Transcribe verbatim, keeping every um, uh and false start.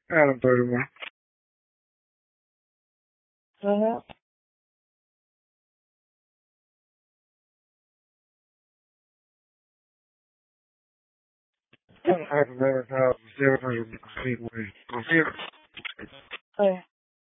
Adam thirty-one. Uh-huh. Academic house, seven hundred feet away. Oh, yeah.